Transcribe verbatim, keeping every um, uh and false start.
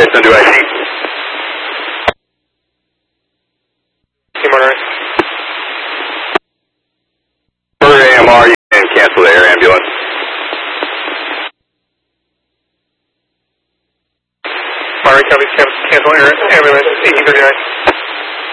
Houston, do I see? Team Monterey. Further A M R, you can cancel the air ambulance. Monterey, copy, cancel air ambulance, eighteen thirty-nine.